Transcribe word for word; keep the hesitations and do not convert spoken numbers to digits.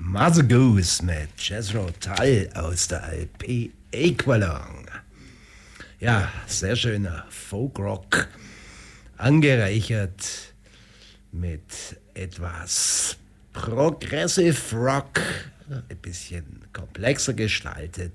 Mother Goose mit Jethro Tull aus der L P Aqualung. Ja, sehr schöner Folkrock, angereichert mit etwas Progressive Rock, ein bisschen komplexer gestaltet.